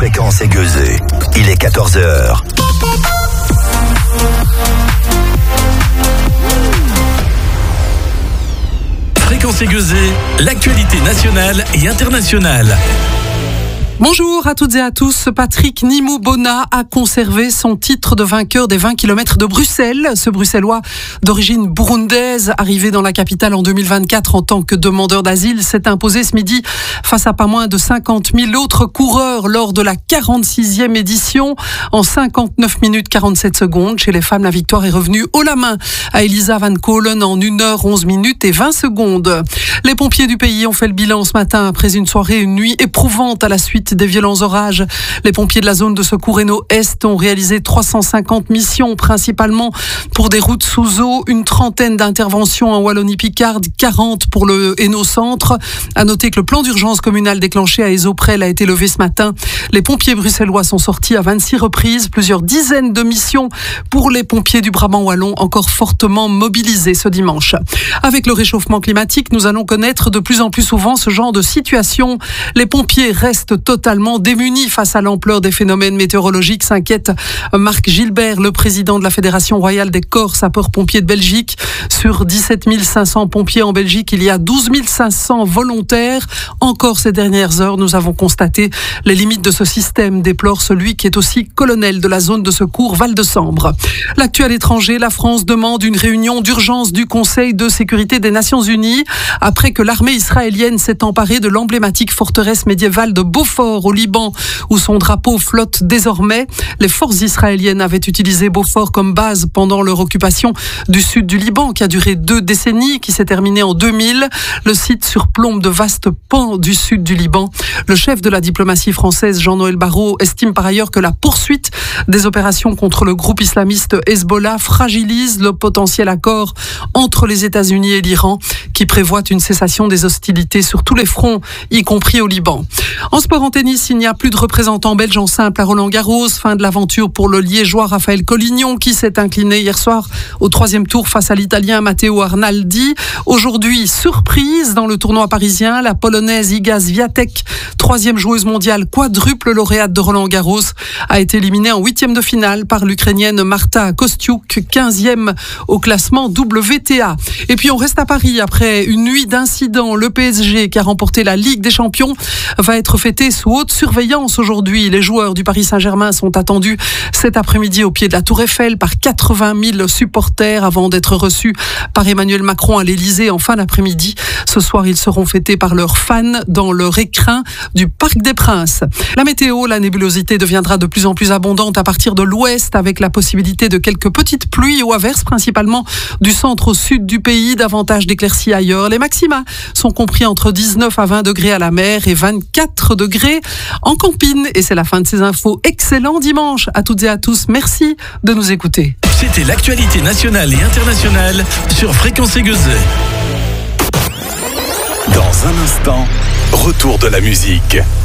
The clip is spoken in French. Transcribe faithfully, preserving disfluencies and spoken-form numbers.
Fréquence Aiguezée. Il est quatorze heures. Fréquence Aiguezée, l'actualité nationale et internationale. Bonjour à toutes et à tous. Patrick Nimubona a conservé son titre de vainqueur des vingt kilomètres de Bruxelles. Ce Bruxellois d'origine burundaise, arrivé dans la capitale en deux mille vingt-quatre en tant que demandeur d'asile, s'est imposé ce midi face à pas moins de cinquante mille autres coureurs lors de la quarante-sixième édition. En cinquante-neuf minutes quarante-sept secondes, chez les femmes, la victoire est revenue haut la main à Elisa Van Koolen en une heure onze minutes et vingt secondes. Les pompiers du pays ont fait le bilan ce matin après une soirée et une nuit éprouvante à la suite des violents orages. Les pompiers de la zone de secours Hainaut-Est ont réalisé trois cent cinquante missions, principalement pour des routes sous eau, une trentaine d'interventions en Wallonie-Picarde, quarante pour le Hainaut-Centre. À noter que le plan d'urgence communal déclenché à Ezoprel a été levé ce matin. Les pompiers bruxellois sont sortis à vingt-six reprises, plusieurs dizaines de missions pour les pompiers du Brabant wallon, encore fortement mobilisés ce dimanche. Avec le réchauffement climatique, nous allons connaître de plus en plus souvent ce genre de situation. Les pompiers restent totalement démunis face à l'ampleur des phénomènes météorologiques, s'inquiète Marc Gilbert, le président de la Fédération royale des corps sapeurs-pompiers de Belgique. Sur dix-sept mille cinq cents pompiers en Belgique, il y a douze mille cinq cents volontaires. Encore ces dernières heures, nous avons constaté les limites de ce système, déplore celui qui est aussi colonel de la zone de secours Val-de-Sambre. L'actu à l'étranger, la France demande une réunion d'urgence du Conseil de sécurité des Nations Unies après que l'armée israélienne s'est emparée de l'emblématique forteresse médiévale de Beaufort au Liban, où son drapeau flotte désormais. Les forces israéliennes avaient utilisé Beaufort comme base pendant leur occupation du sud du Liban, qui a duré deux décennies, qui s'est terminée en deux mille. Le site surplombe de vastes pans du sud du Liban. Le chef de la diplomatie française, Jean-Noël Barrot, estime par ailleurs que la poursuite des opérations contre le groupe islamiste Hezbollah fragilise le potentiel accord entre les États-Unis et l'Iran, qui prévoit une cessation des hostilités sur tous les fronts, y compris au Liban. En sport, en tennis, il n'y a plus de représentants belges en simple à Roland-Garros. Fin de l'aventure pour le Liégeois Raphaël Collignon, qui s'est incliné hier soir au troisième tour face à l'Italien Matteo Arnaldi. Aujourd'hui, surprise dans le tournoi parisien, la Polonaise Iga Swiatek, troisième joueuse mondiale quadruple lauréate de Roland-Garros, a été éliminée en huitième de finale par l'Ukrainienne Marta Kostiuk, quinzième au classement W T A. Et puis on reste à Paris après une nuit d'incidents. Le P S G, qui a remporté la Ligue des Champions, va être fêté sous haute surveillance aujourd'hui. Les joueurs du Paris Saint-Germain sont attendus cet après-midi au pied de la Tour Eiffel par quatre-vingt mille supporters avant d'être reçus par Emmanuel Macron à l'Élysée en fin d'après-midi. Ce soir, ils seront fêtés par leurs fans dans leur écrin du Parc des Princes. La météo, la nébulosité deviendra de plus en plus abondante à partir de l'ouest, avec la possibilité de quelques petites pluies ou averses, principalement du centre au sud du pays, davantage d'éclaircies ailleurs. Les maxima sont compris entre dix-neuf à vingt degrés à la mer et vingt-quatre degrés en campine. Et c'est la fin de ces infos. Excellent dimanche à toutes et à tous. Merci de nous écouter. C'était l'actualité nationale et internationale sur Fréquence Aiguezée. Dans un instant, retour de la musique.